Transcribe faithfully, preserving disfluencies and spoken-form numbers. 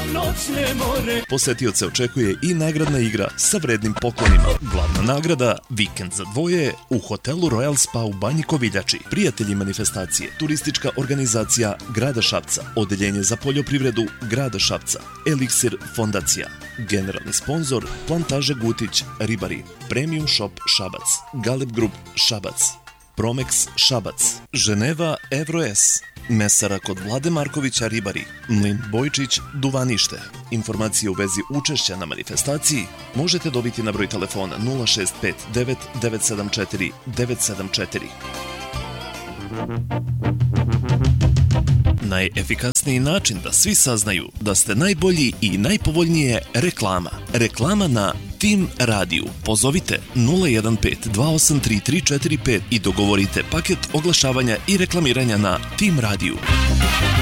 noćne more. Posetioce očekuje i nagradna igra sa vrednim poklonima. Glavna nagrada, vikend za dvoje u hotelu Royal Spa u Banji Koviljači. Prijatelji manifestacije, turistička organizacija Grada Šapca, Odeljenje za poljoprivredu Grada Šapca, Eliksir fondacija. Generalni sponzor Plantaža Gutić Ribari, Premium Shop Šabac, Galeb Group Šabac, Promex Šabac, Ženeva Evroes, Mesara kod Vlade Markovića Ribari, Mlin Bojčić Duvanište. Informacije u vezi učešća na manifestaciji možete dobiti na broj telefona nula šest pet devet devet sedam četiri devet sedam četiri. Najefikasniji način da svi saznaju da ste najbolji i najpovoljnije reklama. Reklama na Tim Radiju. Pozovite nula jedan pet dva osam tri tri četiri pet i dogovorite paket oglašavanja i reklamiranja na Tim Radiju.